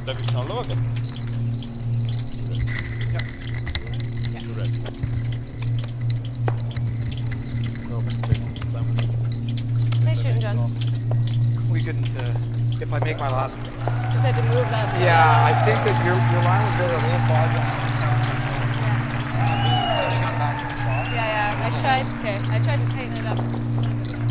Let me sound lower again. Yep. Yeah. You're ready. No, Nice shooting, John. We didn't, if I make my last... Just had to move that. Yeah, I think that your line was really a little foggy. Yeah, I tried to tighten it up.